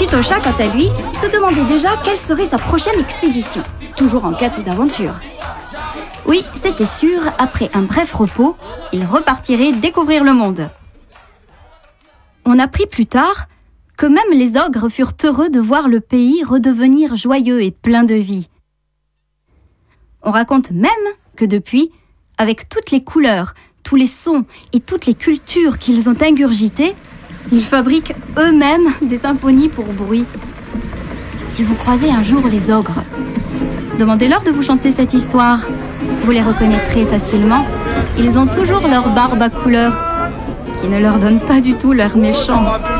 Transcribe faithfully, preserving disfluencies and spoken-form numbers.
Tutocha, quant à lui, se demandait déjà quelle serait sa prochaine expédition, toujours en quête d'aventure. Oui, c'était sûr, après un bref repos, il repartirait découvrir le monde. On apprit plus tard que même les ogres furent heureux de voir le pays redevenir joyeux et plein de vie. On raconte même que depuis, avec toutes les couleurs, tous les sons et toutes les cultures qu'ils ont ingurgitées, ils fabriquent eux-mêmes des symphonies pour bruit. Si vous croisez un jour les ogres, demandez-leur de vous chanter cette histoire. Vous les reconnaîtrez facilement. Ils ont toujours leur barbe à couleur, qui ne leur donne pas du tout l'air méchant.